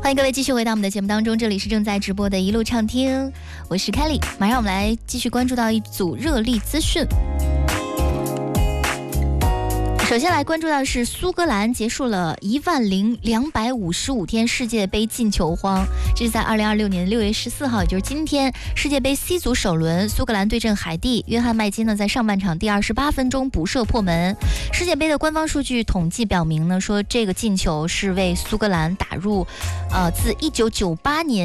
欢迎各位继续回到我们的节目当中，这里是正在直播的一路畅听，我是 Kelly。马上我们来继续关注到一组热力资讯。首先来关注到的是苏格兰结束了10255天世界杯进球荒，这是在2026年6月14号，也就是今天，世界杯 C 组首轮，苏格兰对阵海地，约翰麦金呢在上半场第28分钟补射破门。世界杯的官方数据统计表明呢，说这个进球是为苏格兰打入自1998年